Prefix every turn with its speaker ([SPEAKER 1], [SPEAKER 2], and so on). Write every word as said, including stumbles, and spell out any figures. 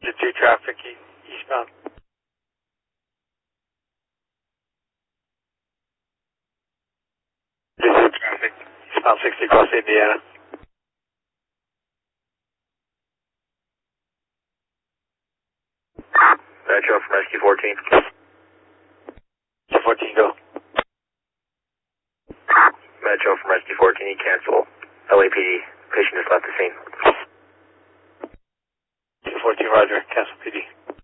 [SPEAKER 1] The two traffic e eastbound. This is traffic eastbound sixty across Indiana.
[SPEAKER 2] Metro from S Q fourteen.
[SPEAKER 1] S Q fourteen, go.
[SPEAKER 2] Metro from S Q fourteen, cancel. L A P D, patient has left the scene.
[SPEAKER 1] S Q fourteen, roger, cancel P D.